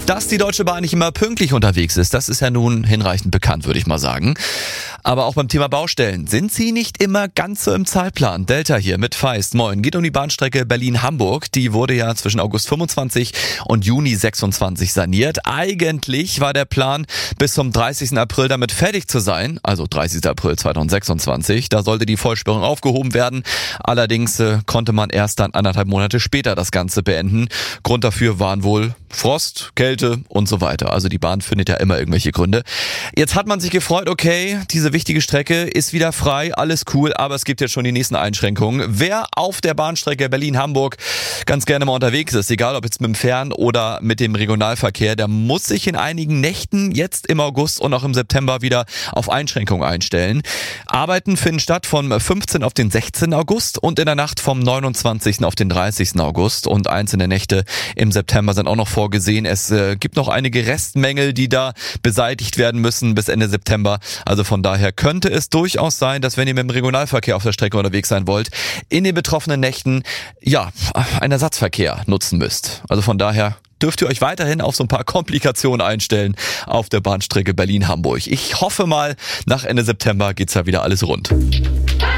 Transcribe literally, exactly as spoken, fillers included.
Dass die Deutsche Bahn nicht immer pünktlich unterwegs ist, das ist ja nun hinreichend bekannt, würde ich mal sagen. Aber auch beim Thema Baustellen sind sie nicht immer ganz so im Zeitplan. Delta hier mit Feist. Moin. Geht um die Bahnstrecke Berlin-Hamburg. Die wurde ja zwischen August fünfundzwanzig und Juni sechsundzwanzig saniert. Eigentlich war der Plan, bis zum dreißigsten April damit fertig zu sein. Also dreißigsten April zweitausendsechsundzwanzig. Da sollte die Vollsperrung aufgehoben werden. Allerdings äh, konnte man erst dann anderthalb Monate später das Ganze beenden. Grund dafür waren wohl Frost, Kälte und so weiter. Also die Bahn findet ja immer irgendwelche Gründe. Jetzt hat man sich gefreut, okay, diese wichtige Strecke ist wieder frei, alles cool, aber es gibt jetzt schon die nächsten Einschränkungen. Wer auf der Bahnstrecke Berlin-Hamburg ganz gerne mal unterwegs ist, egal ob jetzt mit dem Fern- oder mit dem Regionalverkehr, der muss sich in einigen Nächten jetzt im August und auch im September wieder auf Einschränkungen einstellen. Arbeiten finden statt vom fünfzehnten auf den sechzehnten August und in der Nacht vom neunundzwanzigsten auf den dreißigsten August und einzelne Nächte im September sind auch noch vorgesehen. Es äh, gibt noch einige Restmängel, die da beseitigt werden müssen bis Ende September. Also von daher könnte es durchaus sein, dass wenn ihr mit dem Regionalverkehr auf der Strecke unterwegs sein wollt, in den betroffenen Nächten ja einen Ersatzverkehr nutzen müsst. Also von daher dürft ihr euch weiterhin auf so ein paar Komplikationen einstellen auf der Bahnstrecke Berlin-Hamburg. Ich hoffe mal, nach Ende September geht's ja wieder alles rund.